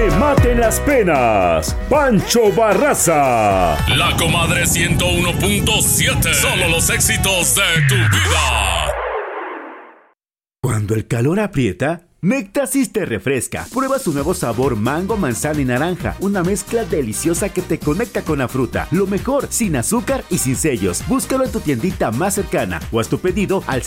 me maten las penas. Pancho Barraza. La Comadre 101.7. Solo los éxitos de tu vida. Cuando el calor aprieta, Nectasis te refresca. Prueba su nuevo sabor mango, manzana y naranja. Una mezcla deliciosa que te conecta con la fruta. Lo mejor, sin azúcar y sin sellos. Búscalo en tu tiendita más cercana o haz tu pedido al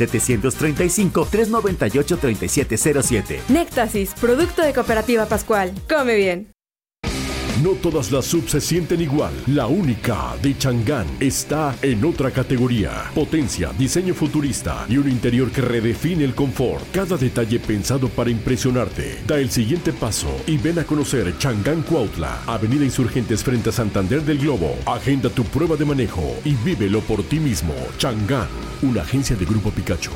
735-398-3707. Nectasis, producto de Cooperativa Pascual. Come bien. No todas las subs se sienten igual. La única de Chang'an está en otra categoría. Potencia, diseño futurista y un interior que redefine el confort. Cada detalle pensado para impresionarte. Da el siguiente paso y ven a conocer Chang'an Cuautla, Avenida Insurgentes frente a Santander del Globo. Agenda tu prueba de manejo y vívelo por ti mismo. Chang'an, una agencia de Grupo Picacho.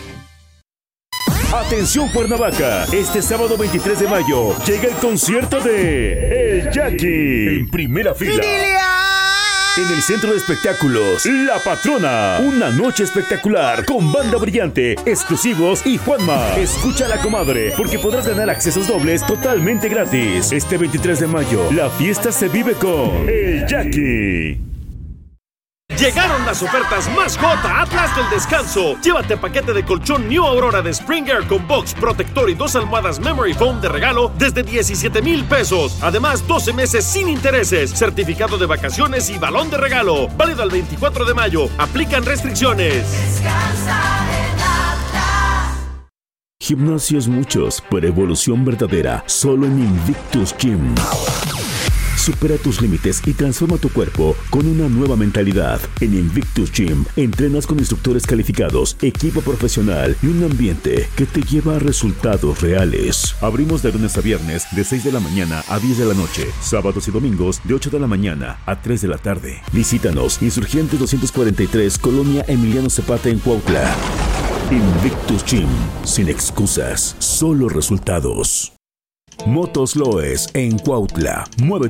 Atención Cuernavaca, este sábado 23 de mayo llega el concierto de El Jackie en primera fila. En el Centro de Espectáculos, La Patrona. Una noche espectacular con banda brillante, exclusivos y Juanma. Escucha a La Comadre porque podrás ganar accesos dobles totalmente gratis. Este 23 de mayo, la fiesta se vive con El Jackie. Llegaron las ofertas más hot a Atlas del Descanso. Llévate paquete de colchón New Aurora de Springer con box, protector y 2 almohadas Memory Foam de regalo desde 17,000 pesos. Además, 12 meses sin intereses, certificado de vacaciones y balón de regalo. Válido al 24 de mayo. Aplican restricciones. Descansa en Atlas. Gimnasios muchos, pero evolución verdadera, solo en Invictus Gym. Supera tus límites y transforma tu cuerpo con una nueva mentalidad. En Invictus Gym, entrenas con instructores calificados, equipo profesional y un ambiente que te lleva a resultados reales. Abrimos de lunes a viernes de 6 de la mañana a 10 de la noche. Sábados y domingos de 8 de la mañana a 3 de la tarde. Visítanos, Insurgentes 243, Colonia Emiliano Zapata en Cuautla. Invictus Gym, sin excusas, solo resultados. Motos Loes en Cuautla. Mueve